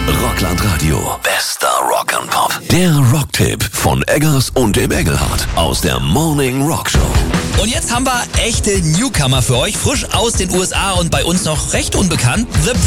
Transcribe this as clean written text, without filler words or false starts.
Rockland Radio. Bester Rock and Pop. Der Rocktipp von Eggers und dem Engelhardt aus der Morning Rock Show. Und jetzt haben wir echte Newcomer für euch, frisch aus den USA und bei uns noch recht unbekannt. The